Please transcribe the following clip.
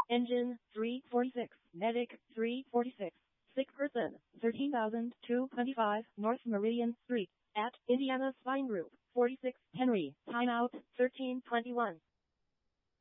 Engine 346, Medic 346, sick person 13,225 North Meridian Street, at Indiana Spine Group, 46 Henry, timeout 1321.